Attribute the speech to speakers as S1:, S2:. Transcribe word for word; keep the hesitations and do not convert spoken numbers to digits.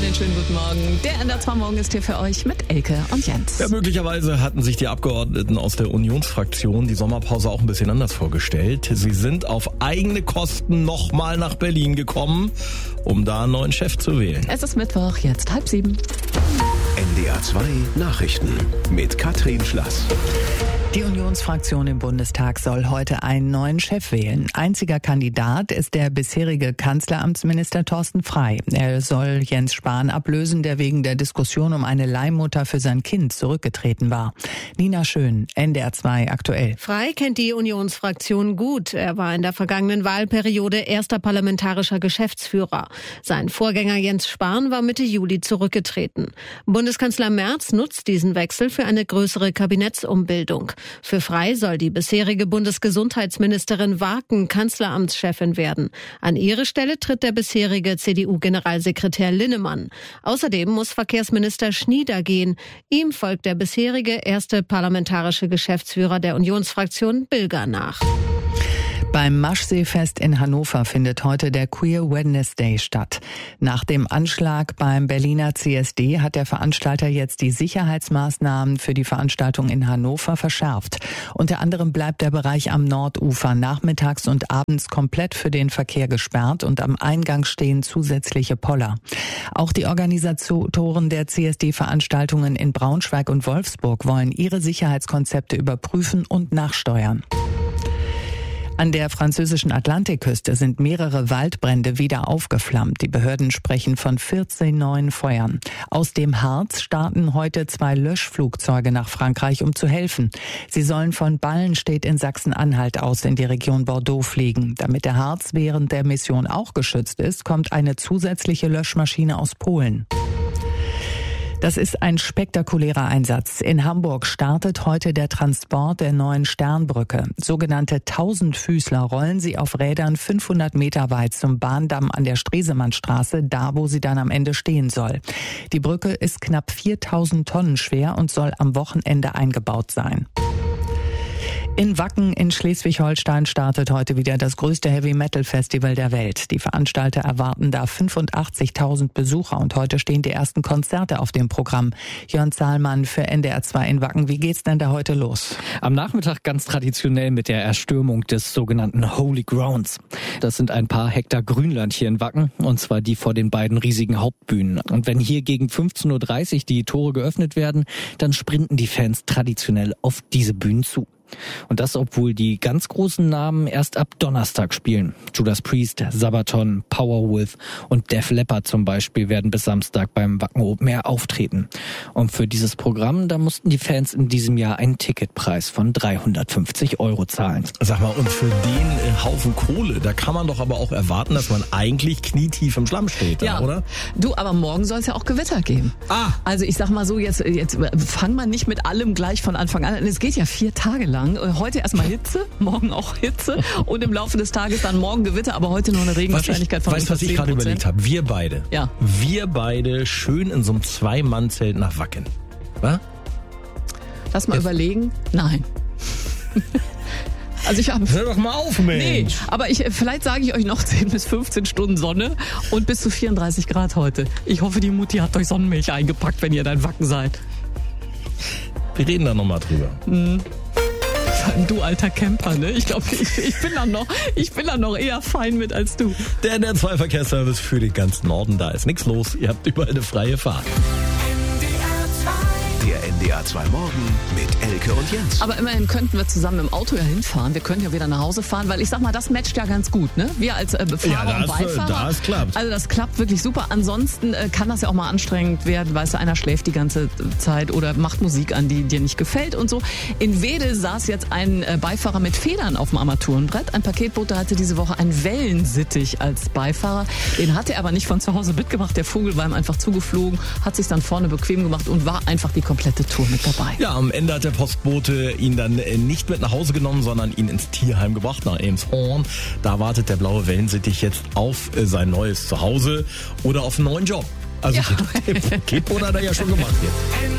S1: Einen schönen guten Morgen. Der N D R zwei Morgen ist hier für euch mit Elke und Jens.
S2: Ja, möglicherweise hatten sich die Abgeordneten aus der Unionsfraktion die Sommerpause auch ein bisschen anders vorgestellt. Sie sind auf eigene Kosten nochmal nach Berlin gekommen, um da einen neuen Chef zu wählen.
S1: Es ist Mittwoch, jetzt halb sieben.
S3: N D R zwei Nachrichten mit Katrin Schlass.
S4: Die Unionsfraktion im Bundestag soll heute einen neuen Chef wählen. Einziger Kandidat ist der bisherige Kanzleramtsminister Thorsten Frey. Er soll Jens Spahn ablösen, der wegen der Diskussion um eine Leihmutter für sein Kind zurückgetreten war. Nina Schön, N D R zwei aktuell.
S5: Frey kennt die Unionsfraktion gut. Er war in der vergangenen Wahlperiode erster parlamentarischer Geschäftsführer. Sein Vorgänger Jens Spahn war Mitte Juli zurückgetreten. Bundeskanzler Merz nutzt diesen Wechsel für eine größere Kabinettsumbildung. Für Frey soll die bisherige Bundesgesundheitsministerin Warken Kanzleramtschefin werden. An ihre Stelle tritt der bisherige C D U-Generalsekretär Linnemann. Außerdem muss Verkehrsminister Schnieder gehen. Ihm folgt der bisherige erste parlamentarische Geschäftsführer der Unionsfraktion Bilger nach.
S4: Beim Maschseefest in Hannover findet heute der Queer Wednesday statt. Nach dem Anschlag beim Berliner C S D hat der Veranstalter jetzt die Sicherheitsmaßnahmen für die Veranstaltung in Hannover verschärft. Unter anderem bleibt der Bereich am Nordufer nachmittags und abends komplett für den Verkehr gesperrt und am Eingang stehen zusätzliche Poller. Auch die Organisatoren der C S D-Veranstaltungen in Braunschweig und Wolfsburg wollen ihre Sicherheitskonzepte überprüfen und nachsteuern. An der französischen Atlantikküste sind mehrere Waldbrände wieder aufgeflammt. Die Behörden sprechen von vierzehn neuen Feuern. Aus dem Harz starten heute zwei Löschflugzeuge nach Frankreich, um zu helfen. Sie sollen von Ballenstedt in Sachsen-Anhalt aus in die Region Bordeaux fliegen. Damit der Harz während der Mission auch geschützt ist, kommt eine zusätzliche Löschmaschine aus Polen. Das ist ein spektakulärer Einsatz. In Hamburg startet heute der Transport der neuen Sternbrücke. Sogenannte Tausendfüßler rollen sie auf Rädern fünfhundert Meter weit zum Bahndamm an der Stresemannstraße, da wo sie dann am Ende stehen soll. Die Brücke ist knapp viertausend Tonnen schwer und soll am Wochenende eingebaut sein. In Wacken in Schleswig-Holstein startet heute wieder das größte Heavy-Metal-Festival der Welt. Die Veranstalter erwarten da fünfundachtzigtausend Besucher und heute stehen die ersten Konzerte auf dem Programm. Jörn Zahlmann für N D R zwei in Wacken. Wie geht's denn da heute los?
S6: Am Nachmittag ganz traditionell mit der Erstürmung des sogenannten Holy Grounds. Das sind ein paar Hektar Grünland hier in Wacken, und zwar die vor den beiden riesigen Hauptbühnen. Und wenn hier gegen fünfzehn Uhr dreißig die Tore geöffnet werden, dann sprinten die Fans traditionell auf diese Bühnen zu. Und das, obwohl die ganz großen Namen erst ab Donnerstag spielen. Judas Priest, Sabaton, Powerwolf und Def Leppard zum Beispiel werden bis Samstag beim Wacken Open Air auftreten. Und für dieses Programm, da mussten die Fans in diesem Jahr einen Ticketpreis von dreihundertfünfzig Euro zahlen.
S2: Sag mal, und für den äh, Haufen Kohle, da kann man doch aber auch erwarten, dass man eigentlich knietief im Schlamm steht,
S1: ja,
S2: oder?
S1: Du, aber morgen soll es ja auch Gewitter geben.
S2: Ah.
S1: Also ich sag mal so, jetzt, jetzt fang mal nicht mit allem gleich von Anfang an. Es geht ja vier Tage lang. Heute erstmal Hitze, morgen auch Hitze und im Laufe des Tages dann morgen Gewitter, aber heute nur eine Regenwahrscheinlichkeit von
S2: Weißt du, was ich gerade überlegt habe? Wir beide.
S1: Ja.
S2: Wir beide schön in so einem Zwei-Mann-Zelt nach Wacken. Was?
S1: Lass mal
S2: Jetzt.
S1: überlegen. Nein. Also ich habe.
S2: Hör doch mal auf, Mensch.
S1: Nee, aber ich, vielleicht sage ich euch noch zehn bis fünfzehn Stunden Sonne und bis zu vierunddreißig Grad heute. Ich hoffe, die Mutti hat euch Sonnenmilch eingepackt, wenn ihr da in Wacken seid.
S2: Wir reden da nochmal drüber.
S1: Mhm. Du alter Camper, ne? Ich glaube, ich, ich bin da noch, ich bin da noch eher fein mit als du.
S2: Der N D R zwei Verkehrsservice für den ganzen Norden. Da ist nichts los. Ihr habt überall eine freie Fahrt.
S3: Der N D R zwei Morgen mit Elke und Jens.
S1: Aber immerhin könnten wir zusammen im Auto ja hinfahren. Wir können ja wieder nach Hause fahren, weil ich sag mal, das matcht ja ganz gut, ne? Wir als äh, Fahrer
S2: Ja,
S1: und
S2: das,
S1: Beifahrer.
S2: das klappt.
S1: Also das klappt wirklich super. Ansonsten äh, kann das ja auch mal anstrengend werden, weißt du, einer schläft die ganze Zeit oder macht Musik an, die dir nicht gefällt und so. In Wedel saß jetzt ein äh, Beifahrer mit Federn auf dem Armaturenbrett. Ein Paketbote hatte diese Woche einen Wellensittich als Beifahrer. Den hatte er aber nicht von zu Hause mitgebracht. Der Vogel war ihm einfach zugeflogen, hat sich dann vorne bequem gemacht und war einfach die komplette Tour mit dabei.
S2: Ja, am Ende hat der Postbote ihn dann nicht mit nach Hause genommen, sondern ihn ins Tierheim gebracht, nach Elmshorn. Da wartet der blaue Wellensittich jetzt auf sein neues Zuhause oder auf einen neuen Job. Also
S1: Ja.
S2: Paketbote hat er ja schon gemacht jetzt.